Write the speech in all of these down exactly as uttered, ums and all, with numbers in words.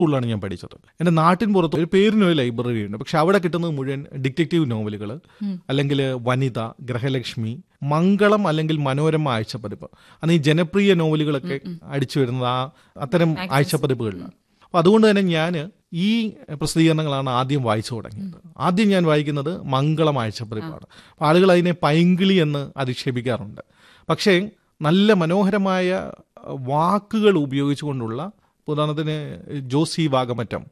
സ്കൂളിലാണ് ഞാൻ പഠിച്ചത്. എൻ്റെ നാട്ടിൻ പുറത്ത് ഒരു പേരിനൊരു ലൈബ്രറി ഉണ്ട്. പക്ഷെ അവിടെ കിട്ടുന്നത് മുഴുവൻ ഡിറ്റക്റ്റീവ് നോവലുകൾ, അല്ലെങ്കിൽ വനിത, ഗ്രഹലക്ഷ്മി, മംഗളം അല്ലെങ്കിൽ മനോരമ ആഴ്ചപ്പതിപ്പ്, അന്ന് ഈ ജനപ്രിയ നോവലുകളൊക്കെ അടിച്ചു വരുന്നത് ആ അത്തരം ആഴ്ചപ്പതിപ്പുകളിലാണ്. അപ്പം അതുകൊണ്ട് തന്നെ ഞാൻ ഈ പ്രസിദ്ധീകരണങ്ങളാണ് ആദ്യം വായിച്ചു തുടങ്ങിയത്. ആദ്യം ഞാൻ വായിക്കുന്നത് മംഗളം ആഴ്ചപ്പതിപ്പാണ്. അപ്പോൾ ആളുകൾ അതിനെ പൈങ്കിളി എന്ന് അധിക്ഷേപിക്കാറുണ്ട്. പക്ഷേ നല്ല മനോഹരമായ വാക്കുകൾ ഉപയോഗിച്ചുകൊണ്ടുള്ള, ഉദാഹരണത്തിന് ജോസി വാഗമറ്റം,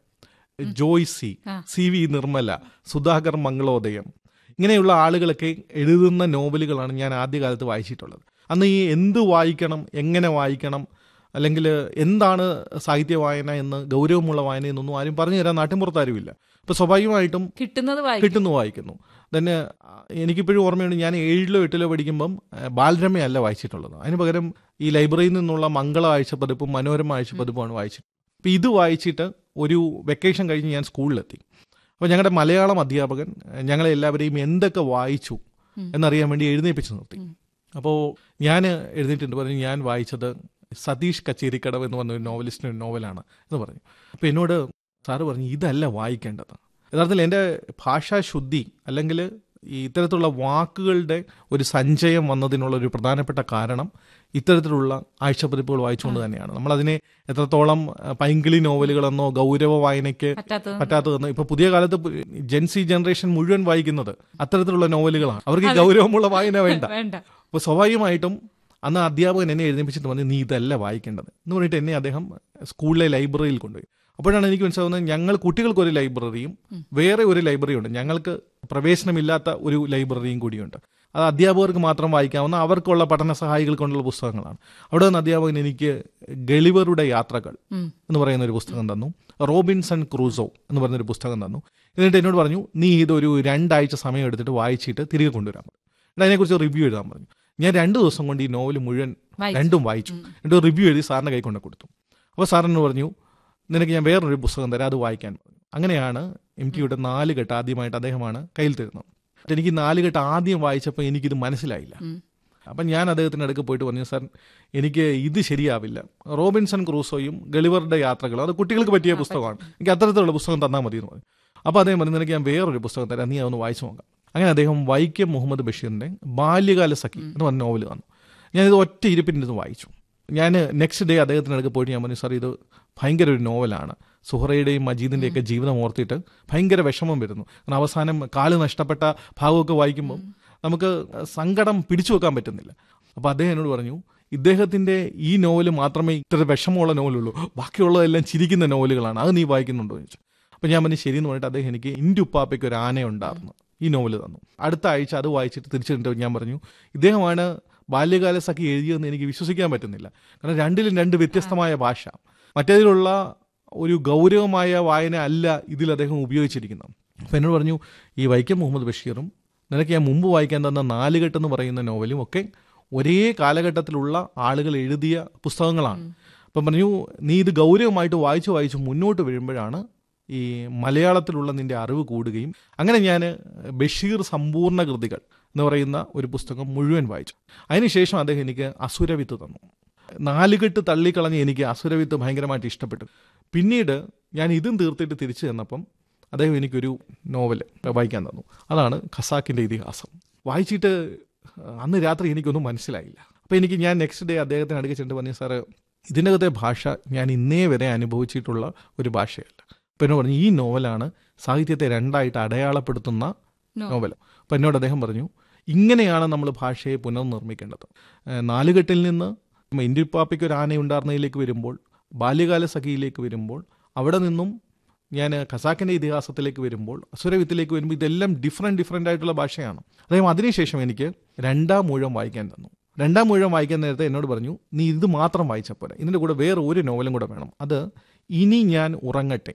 ജോയ്സി, സി വി നിർമ്മല, സുധാകർ മംഗളോദയം, ഇങ്ങനെയുള്ള ആളുകളൊക്കെ എഴുതുന്ന നോവലുകളാണ് ഞാൻ ആദ്യകാലത്ത് വായിച്ചിട്ടുള്ളത്. അന്ന് ഈ എന്ത് വായിക്കണം, എങ്ങനെ വായിക്കണം, അല്ലെങ്കിൽ എന്താണ് സാഹിത്യ വായന എന്ന്, ഗൗരവമുള്ള വായന എന്നൊന്നും ആരും പറഞ്ഞു തരാൻ നാട്ടിൻപുറത്ത് ആരുമില്ല. അപ്പോൾ സ്വാഭാവികമായിട്ടും കിട്ടുന്നത് കിട്ടുന്നു വായിക്കുന്നു. തന്നെ എനിക്കിപ്പോഴും ഓർമ്മയുണ്ട്, ഞാൻ ഏഴിലോ എട്ടിലോ പഠിക്കുമ്പം ബാലരമയല്ല വായിച്ചിട്ടുള്ളത്. അതിന് പകരം ഈ ലൈബ്രറിയിൽ നിന്നുള്ള മംഗള ആഴ്ചപ്പതിപ്പും മനോരമ ആഴ്ചപ്പതിപ്പുമാണ് വായിച്ചത്. അപ്പോൾ ഇത് വായിച്ചിട്ട് ഒരു വെക്കേഷൻ കഴിഞ്ഞ് ഞാൻ സ്കൂളിലെത്തി. അപ്പോൾ ഞങ്ങളുടെ മലയാളം അധ്യാപകൻ ഞങ്ങളെ എല്ലാവരെയും എന്തൊക്കെ വായിച്ചു എന്നറിയാൻ വേണ്ടി എഴുന്നേൽപ്പിച്ച് നിർത്തി. അപ്പോൾ ഞാൻ എഴുന്നേറ്റിട്ട് പറഞ്ഞു, ഞാൻ വായിച്ചത് സതീഷ് കച്ചേരിക്കടവ് എന്ന് പറഞ്ഞ ഒരു നോവലിസ്റ്റിൻ്റെ നോവലാണ് എന്ന് പറഞ്ഞു. അപ്പോൾ എന്നോട് സാറ് പറഞ്ഞു, ഇതല്ല വായിക്കേണ്ടത്. യഥാർത്ഥത്തിൽ എൻ്റെ ഭാഷാശുദ്ധി അല്ലെങ്കിൽ ഈ ഇത്തരത്തിലുള്ള വാക്കുകളുടെ ഒരു സഞ്ചയം വന്നതിനുള്ള ഒരു പ്രധാനപ്പെട്ട കാരണം ഇത്തരത്തിലുള്ള ആഴ്ചപ്പതിപ്പുകൾ വായിച്ചുകൊണ്ട് തന്നെയാണ്. നമ്മളതിനെ എത്രത്തോളം പൈങ്കിളി നോവലുകളെന്നോ ഗൗരവ വായനയ്ക്ക് പറ്റാത്തതെന്നോ, ഇപ്പോൾ പുതിയ കാലത്ത് ജെൻസി ജനറേഷൻ മുഴുവൻ വായിക്കുന്നത് അത്തരത്തിലുള്ള നോവലുകളാണ്. അവർക്ക് ഗൗരവമുള്ള വായന വേണ്ട. അപ്പോൾ സ്വാഭാവികമായിട്ടും അന്ന് അധ്യാപകൻ എന്നെ എഴുന്നേൽപ്പിച്ചിട്ട് പറഞ്ഞു, നീ ഇതല്ല വായിക്കേണ്ടത് എന്ന് പറഞ്ഞിട്ട് എന്നെ അദ്ദേഹം സ്കൂളിലെ ലൈബ്രറിയിൽ കൊണ്ടുപോയി. അപ്പോഴാണ് എനിക്ക് മനസ്സിലാവുന്നത്, ഞങ്ങൾ കുട്ടികൾക്കൊരു ലൈബ്രറിയും വേറെ ഒരു ലൈബ്രറിയുണ്ട്, ഞങ്ങൾക്ക് പ്രവേശനമില്ലാത്ത ഒരു ലൈബ്രറിയും കൂടിയുണ്ട്. അത് അധ്യാപകർക്ക് മാത്രം വായിക്കാവുന്ന അവർക്കുള്ള പഠന സഹായികൾ കൊണ്ടുള്ള പുസ്തകങ്ങളാണ്. അവിടെ നിന്ന് അധ്യാപകൻ എനിക്ക് ഗളിവറുടെ യാത്രകൾ എന്ന് പറയുന്ന ഒരു പുസ്തകം തന്നു, റോബിൻസൺ ക്രൂസോ എന്ന് പറയുന്നൊരു പുസ്തകം തന്നു. എന്നിട്ട് എന്നോട് പറഞ്ഞു, നീ ഇതൊരു രണ്ടാഴ്ച സമയം എടുത്തിട്ട് വായിച്ചിട്ട് തിരികെ കൊണ്ടുവരാൻ പറഞ്ഞു. എന്നിട്ട് അതിനെക്കുറിച്ച് റിവ്യൂ എഴുതാൻ പറഞ്ഞു. ഞാൻ രണ്ട് ദിവസം കൊണ്ട് ഈ നോവൽ മുഴുവൻ രണ്ടും വായിച്ചു. എന്നിട്ട് റിവ്യൂ എഴുതി സാറിൻ്റെ കൈ കൊണ്ട് കൊടുത്തു. അപ്പോൾ സാറിനോട് പറഞ്ഞു, നിനക്ക് ഞാൻ വേറൊരു പുസ്തകം തരാം, അത് വായിക്കാൻ പറഞ്ഞു. അങ്ങനെയാണ് എം ടിയുടെ നാലുകെട്ട് ആദ്യമായിട്ട് അദ്ദേഹമാണ് കയ്യിൽ തരുന്നത്. എനിക്ക് നാലുകെട്ട് ആദ്യം വായിച്ചപ്പോൾ എനിക്കിത് മനസ്സിലായില്ല. അപ്പം ഞാൻ അദ്ദേഹത്തിൻ്റെ അടുക്ക് പോയിട്ട് പറഞ്ഞു, സാർ എനിക്ക് ഇത് ശരിയാവില്ല, റോബിൻസൺ ക്രൂസോയും ഗളിവറുടെ യാത്രകളും അത് കുട്ടികൾക്ക് പറ്റിയ പുസ്തകമാണ്, എനിക്ക് അത്തരത്തിലുള്ള പുസ്തകം തന്നാൽ മതി എന്ന് പറഞ്ഞു. അപ്പോൾ അദ്ദേഹം പറഞ്ഞു, നിനക്ക് ഞാൻ വേറൊരു പുസ്തകം തരാം, നീ അതൊന്ന് വായിച്ചു നോക്കാം. അങ്ങനെ അദ്ദേഹം വൈക്കം മുഹമ്മദ് ബഷീറിൻ്റെ ബാല്യകാല സഖി എന്ന് പറഞ്ഞ നോവൽ തന്നു. ഞാനിത് ഒറ്റ ഇരിപ്പിൻ്റെ ഇത് വായിച്ചു. ഞാൻ നെക്സ്റ്റ് ഡേ അദ്ദേഹത്തിൻ്റെ അടുക്ക് പോയിട്ട് ഞാൻ പറഞ്ഞു, സാർ ഇത് ഭയങ്കര ഒരു നോവലാണ്, സുഹറയുടെയും മജീദിൻ്റെയൊക്കെ ജീവിതം ഓർത്തിട്ട് ഭയങ്കര വിഷമം വരുന്നു. കാരണം അവസാനം കാല് നഷ്ടപ്പെട്ട ഭാഗമൊക്കെ വായിക്കുമ്പോൾ നമുക്ക് സങ്കടം പിടിച്ചു വെക്കാൻ പറ്റുന്നില്ല. അപ്പോൾ അദ്ദേഹം എന്നോട് പറഞ്ഞു, ഇദ്ദേഹത്തിൻ്റെ ഈ നോവൽ മാത്രമേ ഇത്ര വിഷമമുള്ള നോവലുള്ളൂ, ബാക്കിയുള്ളതെല്ലാം ചിരിക്കുന്ന നോവലുകളാണ്, അത് നീ വായിക്കുന്നുണ്ടോ എന്ന് ചോദിച്ചു. അപ്പോൾ ഞാൻ പറഞ്ഞു ശരിയെന്ന് പറഞ്ഞിട്ട് അദ്ദേഹം എനിക്ക് എൻ്റെ ഉപ്പാപ്പയ്ക്ക് ഒരു ആനയുണ്ടായിരുന്നു ഈ നോവൽ തന്നു. അടുത്ത ആഴ്ച അത് വായിച്ചിട്ട് തിരിച്ചിട്ട് ഞാൻ പറഞ്ഞു, ഇദ്ദേഹമാണ് ബാല്യകാല സഖി എഴുതിയതെന്ന് എനിക്ക് വിശ്വസിക്കാൻ പറ്റുന്നില്ല. കാരണം രണ്ടിലും രണ്ട് വ്യത്യസ്തമായ ഭാഷ, മറ്റേതിലുള്ള ഒരു ഗൗരവമായ വായന അല്ല ഇതിൽ അദ്ദേഹം ഉപയോഗിച്ചിരിക്കുന്നത്. അപ്പോൾ എന്നോട് പറഞ്ഞു, ഈ വൈക്കം മുഹമ്മദ് ബഷീറും നിനക്ക് ഞാൻ മുമ്പ് വായിക്കാൻ തന്ന നാലുകെട്ടെന്ന് പറയുന്ന നോവലും ഒക്കെ ഒരേ കാലഘട്ടത്തിലുള്ള ആളുകൾ എഴുതിയ പുസ്തകങ്ങളാണ്. അപ്പം പറഞ്ഞു, നീ ഇത് ഗൗരവമായിട്ട് വായിച്ച് വായിച്ച് മുന്നോട്ട് വീഴുമ്പോഴാണ് ഈ മലയാളത്തിലുള്ള നിൻ്റെ അറിവ് കൂടുകയും. അങ്ങനെ ഞാൻ ബഷീർ സമ്പൂർണ്ണ കൃതികൾ എന്ന് പറയുന്ന ഒരു പുസ്തകം മുഴുവൻ വായിച്ചു. അതിനുശേഷം അദ്ദേഹം എനിക്ക് അസുരവിത്ത് തന്നു. നാലുകെട്ട് തള്ളിക്കളഞ്ഞ് എനിക്ക് അസുരവിത്ത് ഭയങ്കരമായിട്ട് ഇഷ്ടപ്പെട്ടു. പിന്നീട് ഞാൻ ഇതും തീർത്തിട്ട് തിരിച്ചു ചെന്നപ്പം അദ്ദേഹം എനിക്കൊരു നോവൽ വായിക്കാൻ തന്നു, അതാണ് ഖസാക്കിൻ്റെ ഇതിഹാസം. വായിച്ചിട്ട് അന്ന് രാത്രി എനിക്കൊന്നും മനസ്സിലായില്ല. അപ്പോൾ എനിക്ക് ഞാൻ നെക്സ്റ്റ് ഡേ അദ്ദേഹത്തിന് അടുക്കെ ചെന്നിട്ട് പറഞ്ഞു, സാറ് ഇതിനകത്തെ ഭാഷ ഞാൻ ഇന്നേ വരെ അനുഭവിച്ചിട്ടുള്ള ഒരു ഭാഷയല്ല. അപ്പോൾ എന്നോട് പറഞ്ഞു, ഈ നോവലാണ് സാഹിത്യത്തെ രണ്ടായിട്ട് അടയാളപ്പെടുത്തുന്ന നോവൽ. അപ്പോൾ എന്നോട് അദ്ദേഹം പറഞ്ഞു, ഇങ്ങനെയാണ് നമ്മൾ ഭാഷയെ പുനർനിർമ്മിക്കേണ്ടത്. നാലുകെട്ടിൽ നിന്ന് എൻ്റെ ഉപ്പാപ്പയ്ക്ക് ഒരു ആനയുണ്ടായിരുന്നതിലേക്ക് വരുമ്പോൾ, ബാല്യകാല സഖിയിലേക്ക് വരുമ്പോൾ, അവിടെ നിന്നും ഞാൻ ഖസാക്കിൻ്റെ ഇതിഹാസത്തിലേക്ക് വരുമ്പോൾ, അസുരവിത്തിലേക്ക് വരുമ്പോൾ, ഇതെല്ലാം ഡിഫറെൻറ്റ് ഡിഫറെൻ്റ് ആയിട്ടുള്ള ഭാഷയാണ്. അദ്ദേഹം അതിനുശേഷം എനിക്ക് രണ്ടാം മൂഴം വായിക്കാൻ തന്നു. രണ്ടാം മൂഴം വായിക്കാൻ നേരത്തെ എന്നോട് പറഞ്ഞു, നീ ഇത് മാത്രം വായിച്ചാൽ പോരാ, ഇതിൻ്റെ കൂടെ വേറെ ഒരു നോവലും കൂടെ വേണം. അത് ഇനി ഞാൻ ഉറങ്ങട്ടെ,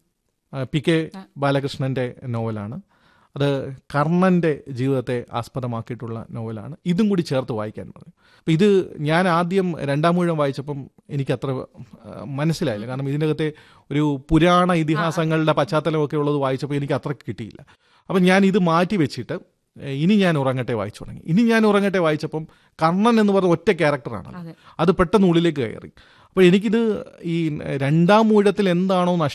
പി കെ ബാലകൃഷ്ണൻ്റെ നോവലാണ്. അത് കർണൻ്റെ ജീവിതത്തെ ആസ്പദമാക്കിയിട്ടുള്ള നോവലാണ്. ഇതും കൂടി ചേർത്ത് വായിക്കാൻ പറഞ്ഞു. അപ്പം ഇത് ഞാൻ ആദ്യം രണ്ടാം മൂഴം വായിച്ചപ്പം എനിക്കത്ര മനസ്സിലായില്ല. കാരണം ഇതിൻ്റെ അകത്തെ ഒരു പുരാണ ഇതിഹാസങ്ങളുടെ പശ്ചാത്തലമൊക്കെ ഉള്ളത് വായിച്ചപ്പോൾ എനിക്ക് അത്ര കിട്ടിയില്ല. അപ്പം ഞാൻ ഇത് മാറ്റി വെച്ചിട്ട് ഇനി ഞാൻ ഉറങ്ങട്ടെ വായിച്ചു തുടങ്ങി. ഇനി ഞാൻ ഉറങ്ങട്ടെ വായിച്ചപ്പം കർണൻ എന്ന് പറഞ്ഞ ഒറ്റ ക്യാരക്ടറാണ്, അത് പെട്ടെന്ന് ഉള്ളിലേക്ക് കയറി. അപ്പോൾ എനിക്കിത് ഈ രണ്ടാം ഊഴത്തിൽ എന്താണോ